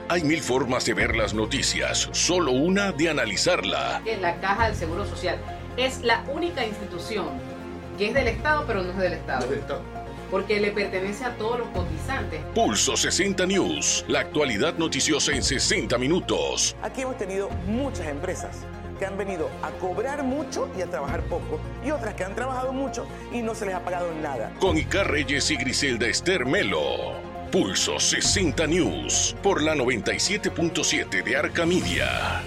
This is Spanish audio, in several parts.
Hay mil formas de ver las noticias, solo una de analizarla. Es la Caja del Seguro Social. Es la única institución que es del Estado, pero no es del Estado. No es del Estado. Porque le pertenece a todos los cotizantes. Pulso 60 News, la actualidad noticiosa en 60 minutos. Aquí hemos tenido muchas empresas que han venido a cobrar mucho y a trabajar poco, y otras que han trabajado mucho y no se les ha pagado nada. Con Icar Reyes y Griselda Esther Melo. Pulso 60 News, por la 97.7 de Arca Media.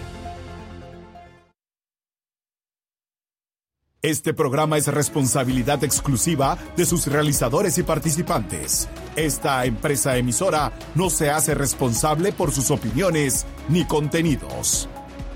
Este programa es responsabilidad exclusiva de sus realizadores y participantes. Esta empresa emisora no se hace responsable por sus opiniones ni contenidos.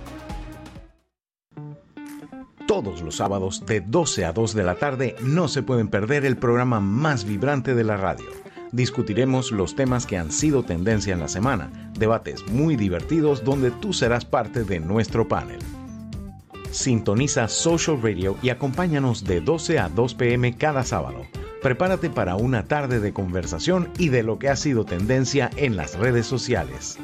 Todos los sábados de 12 a 2 de la tarde no se pueden perder el programa más vibrante de la radio. Discutiremos los temas que han sido tendencia en la semana, debates muy divertidos donde tú serás parte de nuestro panel. Sintoniza Social Radio y acompáñanos de 12 a 2 p.m. cada sábado. Prepárate para una tarde de conversación y de lo que ha sido tendencia en las redes sociales.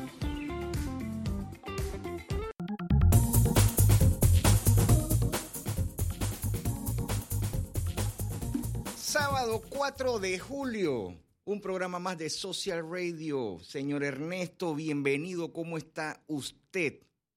Sábado 4 de julio, un programa más de Social Radio. Señor Ernesto, bienvenido. ¿Cómo está usted?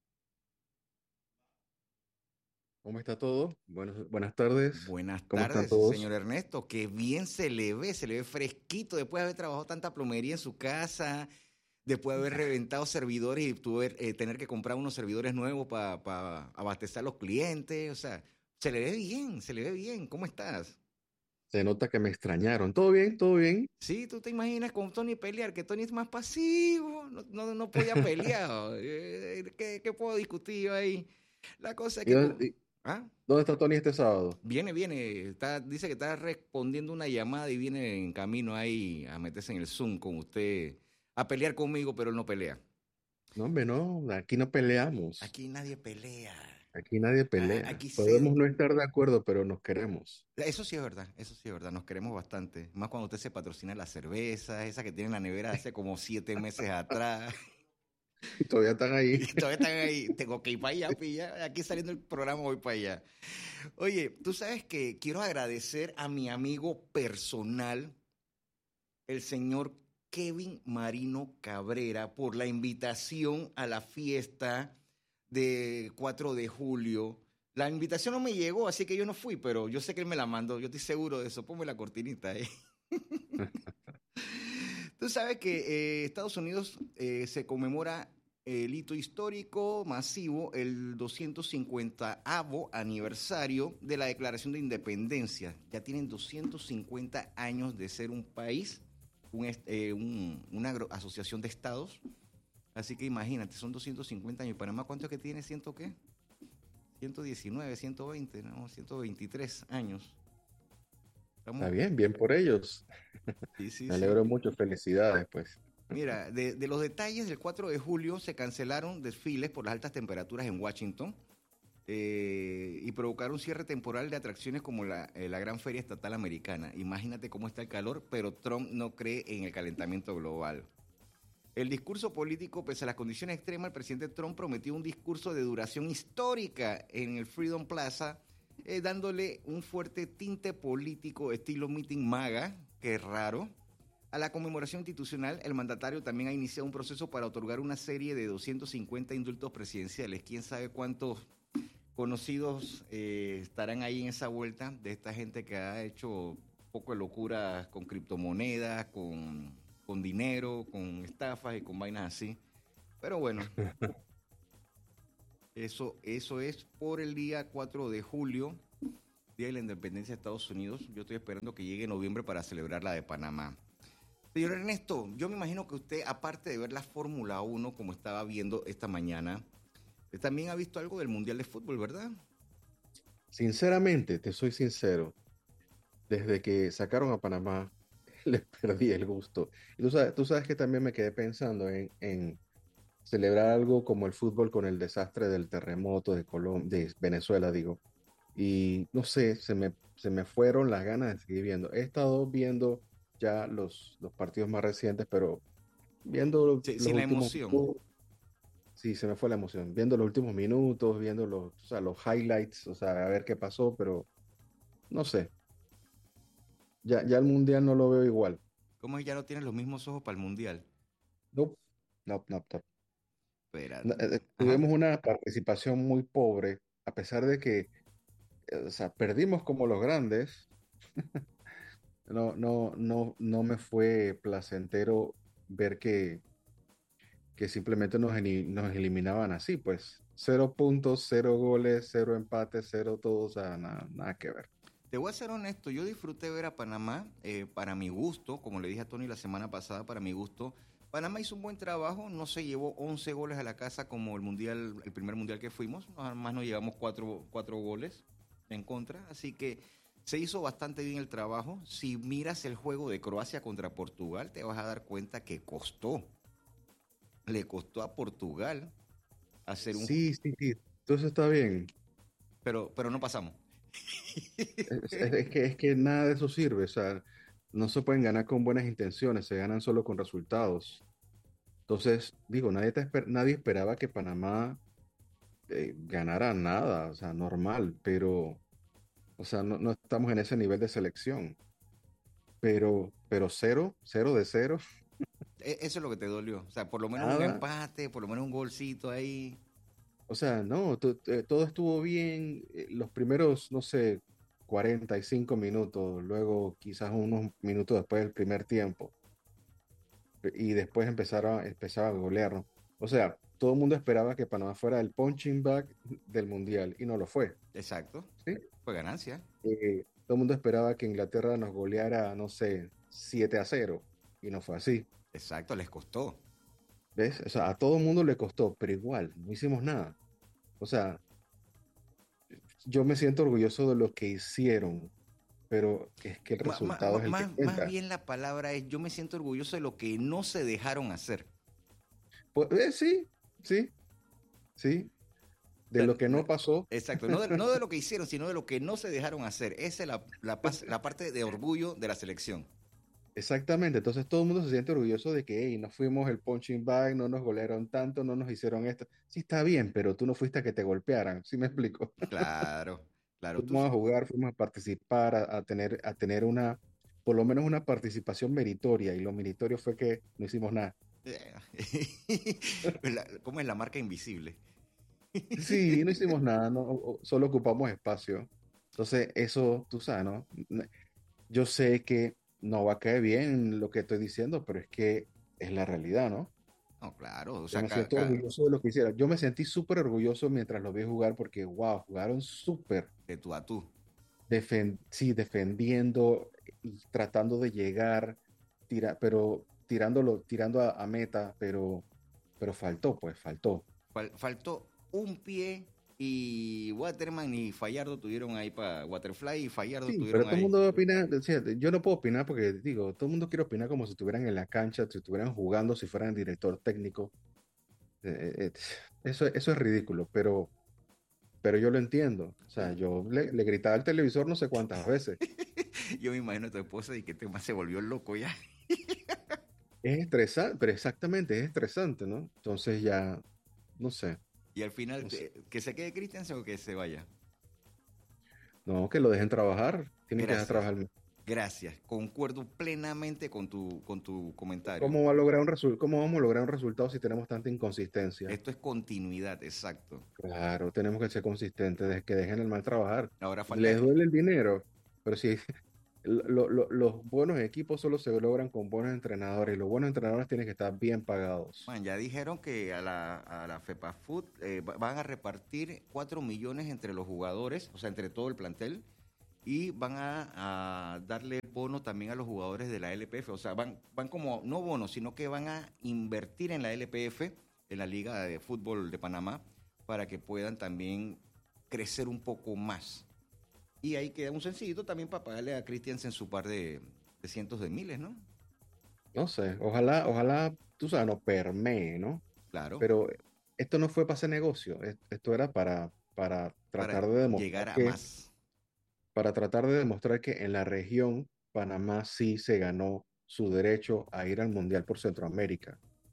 ¿Cómo está todo? Buenas tardes. Buenas ¿Cómo tardes, están todos? señor Ernesto. Qué bien se le ve fresquito después de haber trabajado tanta plomería en su casa, después de haber reventado servidores y tener que comprar unos servidores nuevos para abastecer a los clientes. O sea, se le ve bien. ¿Cómo estás? Se nota que me extrañaron. ¿Todo bien? ¿Todo bien? Sí, tú te imaginas con Tony pelear, que Tony es más pasivo, no podía pelear. ¿Qué puedo discutir yo ahí? La cosa es que... ¿Dónde está Tony este sábado? Viene, dice que está respondiendo una llamada y viene en camino ahí a meterse en el Zoom con usted, a pelear conmigo, pero él no pelea. No, hombre, no, aquí no peleamos. Aquí nadie pelea. Aquí nadie pelea. Aquí Podemos no estar de acuerdo, pero nos queremos. Eso sí es verdad, nos queremos bastante. Más cuando usted se patrocina la cerveza, esa que tiene en la nevera hace como 7 meses atrás. Y todavía están ahí. Tengo que ir para allá, pilla. Aquí saliendo el programa voy para allá. Oye, tú sabes que quiero agradecer a mi amigo personal, el señor Kevin Marino Cabrera, por la invitación a la fiesta de 4 de julio. La invitación no me llegó, así que yo no fui, pero yo sé que él me la mandó. Yo estoy seguro de eso. Ponme la cortinita ahí. Tú sabes que Estados Unidos se conmemora el hito histórico masivo, el 250º aniversario de la Declaración de Independencia. Ya tienen 250 años de ser un país, una asociación de estados. Así que imagínate, son 250 años. ¿Panamá cuánto es que tiene? ¿100 qué? 119, 120, no, 123 años. Está bien por ellos. Sí, Me alegro mucho, felicidades, pues. Mira, de los detalles del 4 de julio se cancelaron desfiles por las altas temperaturas en Washington y provocaron cierre temporal de atracciones como la Gran Feria Estatal Americana. Imagínate cómo está el calor, pero Trump no cree en el calentamiento global. El discurso político, pese a las condiciones extremas, el presidente Trump prometió un discurso de duración histórica en el Freedom Plaza, dándole un fuerte tinte político estilo meeting MAGA, que es raro. A la conmemoración institucional, el mandatario también ha iniciado un proceso para otorgar una serie de 250 indultos presidenciales. ¿Quién sabe cuántos conocidos estarán ahí en esa vuelta de esta gente que ha hecho un poco de locuras con criptomonedas, con dinero, con estafas y con vainas así? Pero bueno, eso es por el día 4 de julio, Día de la Independencia de Estados Unidos. Yo estoy esperando que llegue noviembre para celebrar la de Panamá. Señor Ernesto, yo me imagino que usted, aparte de ver la Fórmula 1, como estaba viendo esta mañana, también ha visto algo del Mundial de Fútbol, ¿verdad? Sinceramente, te soy sincero, desde que sacaron a Panamá, les perdí el gusto. Y tú sabes que también me quedé pensando en celebrar algo como el fútbol con el desastre del terremoto de Venezuela, digo. Y no sé, se me fueron las ganas de seguir viendo. He estado viendo ya los partidos más recientes, pero viendo los Sin la últimos emoción. minutos. Sí, se me fue la emoción. Viendo los últimos minutos, viendo o sea, los highlights, o sea, a ver qué pasó, pero no sé. Ya el mundial no lo veo igual. ¿Cómo ya no tienes los mismos ojos para el mundial? Nope. Nope, nope, nope. Espérate. Ajá. Tuvimos una participación muy pobre, a pesar de que, o sea, perdimos como los grandes. No me fue placentero ver que simplemente nos eliminaban así, pues 0 puntos, 0 goles, 0 empates, 0 todo, o sea, nada que ver. Te voy a ser honesto, yo disfruté ver a Panamá, para mi gusto, como le dije a Tony la semana pasada, para mi gusto. Panamá hizo un buen trabajo, no se llevó 11 goles a la casa como el primer mundial que fuimos, nada más nos llevamos 4 goles en contra, así que se hizo bastante bien el trabajo. Si miras el juego de Croacia contra Portugal, te vas a dar cuenta que le costó a Portugal hacer un... Sí, sí, sí, todo eso está bien. Pero no pasamos. Es que nada de eso sirve, o sea, no se pueden ganar con buenas intenciones, se ganan solo con resultados. Entonces, digo, nadie esperaba que Panamá ganara nada, o sea, normal, pero, o sea, no estamos en ese nivel de selección. Pero cero de cero, Eso es lo que te dolió. O sea, por lo menos un nada. empate, por lo menos un golcito ahí. O sea, no, todo estuvo bien los primeros, no sé, 45 minutos, luego quizás unos minutos después del primer tiempo, y después empezaba a golearnos. O sea, todo el mundo esperaba que Panamá fuera el punching bag del Mundial, y no lo fue, Exacto. ¿sí? Fue ganancia. Todo el mundo esperaba que Inglaterra nos goleara, no sé, 7-0, y no fue así. Exacto, les costó. ¿Ves? O sea, a todo el mundo le costó, pero igual, no hicimos nada. O sea, yo me siento orgulloso de lo que hicieron, pero es que el resultado es el que Más cuenta. bien la palabra es, yo me siento orgulloso de lo que no se dejaron hacer. Pues, sí, sí, sí. O De sea, lo que no pasó, exacto, no de lo que hicieron, sino de lo que no se dejaron hacer. Esa es la parte de orgullo de la selección. exactamente. Entonces todo el mundo se siente orgulloso de que hey, no fuimos el punching bag, no nos golearon tanto, no nos hicieron esto. Sí, está bien, pero tú no fuiste a que te golpearan. ¿Sí me explico? Claro, claro. Fuimos a jugar, fuimos a participar, a tener por lo menos una participación meritoria, y lo meritorio fue que no hicimos nada. ¿Cómo es la marca invisible? Sí, no hicimos nada, no, solo ocupamos espacio. Entonces, eso, tú sabes, ¿no? Yo sé que no va a caer bien lo que estoy diciendo, pero es que es la realidad, ¿no? No, claro, o Yo sea, me siento orgulloso de lo que hicieron. Yo me sentí súper orgulloso mientras los vi jugar porque, wow, jugaron súper. de tú a tú. Sí, defendiendo y tratando de llegar, pero tirando a meta, pero faltó, pues, faltó. Faltó un pie y Waterman y Fallardo tuvieron ahí para Waterfly y Fallardo Sí, pero tuvieron todo el ahí. mundo opina, o sea, yo no puedo opinar porque digo, todo el mundo quiere opinar como si estuvieran en la cancha, si estuvieran jugando, si fueran director técnico. Eso es ridículo, pero yo lo entiendo. O sea, yo le gritaba al televisor no sé cuántas veces. Yo me imagino a tu esposa y que este más se volvió loco ya. Es estresante, pero exactamente, es estresante, ¿no? Entonces ya, no sé, Y al final, no sé. que se quede Christensen o que se vaya. No, que lo dejen trabajar, tienen que dejar Gracias, trabajar. gracias. Concuerdo plenamente con tu comentario. ¿Cómo vamos a lograr un resultado si tenemos tanta inconsistencia? Esto es continuidad, exacto. Claro, tenemos que ser consistentes, que dejen el mal trabajar. Ahora falta, Les duele el dinero, pero si los buenos equipos solo se logran con buenos entrenadores, y los buenos entrenadores tienen que estar bien pagados. man, ya dijeron que a la FEPAFUT van a repartir 4 millones entre los jugadores, o sea, entre todo el plantel, y van a darle bono también a los jugadores de la LPF. O sea, van como, no bonos, sino que van a invertir en la LPF, en la Liga de Fútbol de Panamá, para que puedan también crecer un poco más. Y ahí queda un sencillito también para pagarle a Christiansen su par de cientos de miles, ¿no? No sé, ojalá, tú sabes, no permee, ¿no? Claro, Pero esto no fue para hacer negocio, esto era para para tratar de llegar demostrar a que, más. en la región Panamá sí se ganó su derecho a ir al Mundial por Centroamérica.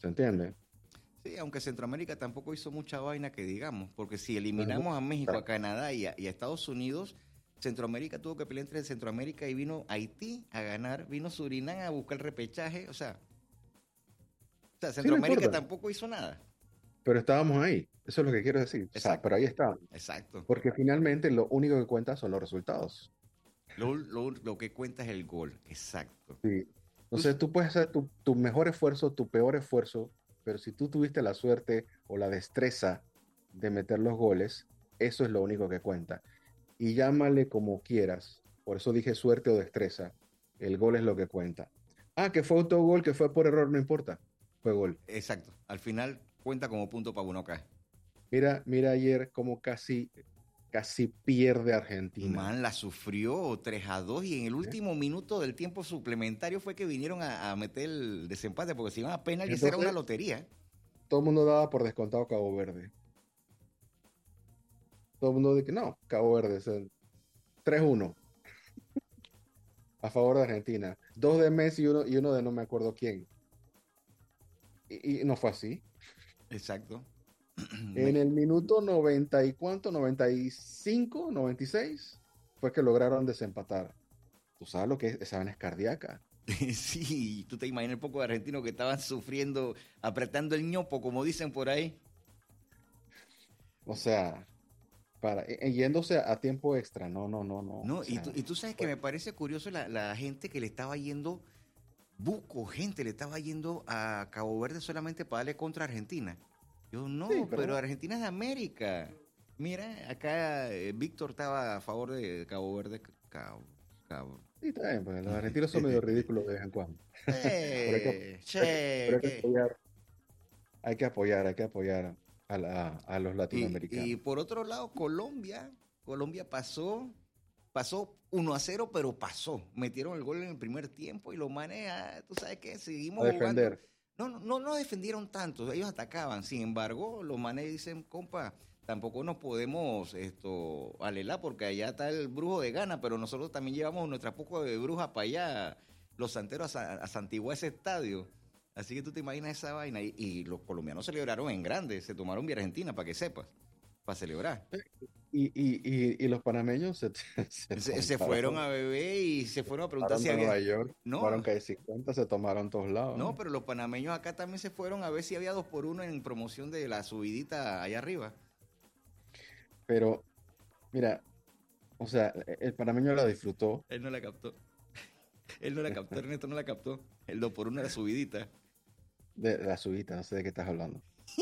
¿Se entiende? Sí, aunque Centroamérica tampoco hizo mucha vaina que digamos, porque si eliminamos a México, a Canadá y a Estados Unidos, Centroamérica tuvo que pelear entre Centroamérica y vino Haití a ganar, vino Surinam a buscar el repechaje, o sea Centroamérica tampoco hizo nada. Pero estábamos ahí, eso es lo que quiero decir. O sea, pero ahí estábamos. Exacto. Porque finalmente lo único que cuenta son los resultados. Lo que cuenta es el gol, exacto. Sí. Entonces tú puedes hacer tu mejor esfuerzo, tu peor esfuerzo, pero si tú tuviste la suerte o la destreza de meter los goles, eso es lo único que cuenta. Y llámale como quieras, por eso dije suerte o destreza, el gol es lo que cuenta. Que fue autogol, que fue por error, no importa, fue gol. Exacto, al final cuenta como punto para uno acá. Mira ayer cómo casi pierde Argentina. Man, la sufrió 3-2 y en el último minuto del tiempo suplementario fue que vinieron a meter el desempate porque se iban a penalizar, era una lotería. Todo el mundo daba por descontado Cabo Verde. Todo el mundo dice que no, Cabo Verde, 3-1 a favor de Argentina. 2 de Messi y uno de no me acuerdo quién. Y no fue así. Exacto. En el minuto 90 y cuánto, 95, 96, fue que lograron desempatar. ¿Tú sabes lo que es? Esa vaina es cardíaca. Sí, tú te imaginas el poco de argentinos que estaban sufriendo, apretando el ñopo, como dicen por ahí. O sea, yéndose a tiempo extra, no. No, o sea, y tú sabes que me parece curioso la gente que le estaba yendo, gente le estaba yendo a Cabo Verde solamente para darle contra Argentina. Yo no, sí, pero Argentina es de América. Mira, acá Víctor estaba a favor de Cabo Verde. Cabo. Sí, está bien, pues los argentinos son medio ridículos de vez en cuando. Pero hay que apoyar a los latinoamericanos. Y por otro lado, Colombia pasó 1-0, pero pasó. Metieron el gol en el primer tiempo y lo maneja, tú sabes qué, seguimos jugando. No defendieron tanto, ellos atacaban. Sin embargo, los manes dicen, compa, tampoco nos podemos alelar porque allá está el brujo de Gana, pero nosotros también llevamos nuestra poco de brujas para allá, los santeros a santiguar ese estadio. Así que tú te imaginas esa vaina. Y los colombianos celebraron en grande, se tomaron vía Argentina, para que sepas, para celebrar. Y los panameños se fueron a beber y se fueron a preguntar si había... Nueva York, no, fueron que 50, se tomaron todos lados. No, pero los panameños acá también se fueron a ver si había 2x1 en promoción de la subidita allá arriba. Pero, mira, o sea, el panameño la disfrutó. Él no la captó, Ernesto no la captó. El 2x1 de la subidita. De la subidita, no sé de qué estás hablando.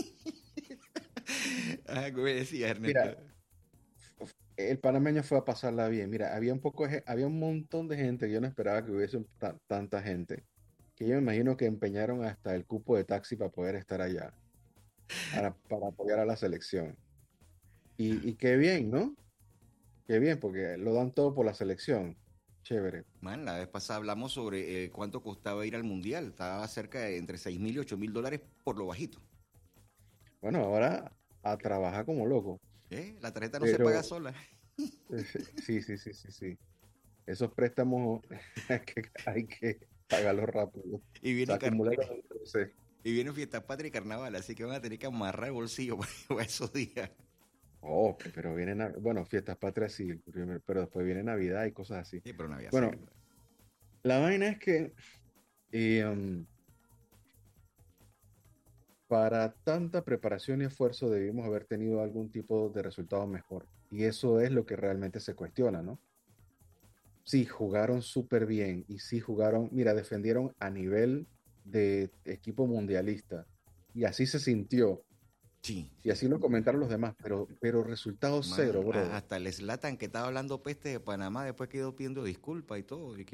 ¿Qué me decías, Ernesto? Mira, el panameño fue a pasarla bien. Mira, había un montón de gente que yo no esperaba que hubiese tanta gente. Que yo me imagino que empeñaron hasta el cupo de taxi para poder estar allá. Para apoyar a la selección. Y qué bien, ¿no? Qué bien, porque lo dan todo por la selección. Chévere. Man, la vez pasada hablamos sobre cuánto costaba ir al Mundial. Estaba cerca de entre $6,000 y $8,000 por lo bajito. Bueno, ahora a trabajar como loco. La tarjeta no se paga sola. Sí. Esos préstamos hay que pagarlos rápido. Y viene Fiesta Patria y Carnaval, así que van a tener que amarrar el bolsillo para esos días. Oh, pero vienen, bueno, Fiestas Patrias sí, pero después viene Navidad y cosas así. Sí, pero Navidad bueno, sí. La vaina es que para tanta preparación y esfuerzo debimos haber tenido algún tipo de resultado mejor. Y eso es lo que realmente se cuestiona, ¿no? Sí, jugaron súper bien y sí jugaron, mira, defendieron a nivel de equipo mundialista y así se sintió. Sí. Y así lo comentaron los demás, pero resultado cero, bro. Hasta el Zlatan que estaba hablando peste de Panamá después quedó pidiendo disculpas y todo.